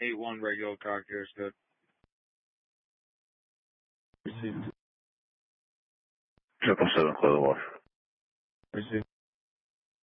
8-1 regular car care is good. Received. Triple seven, clear the wash. Received.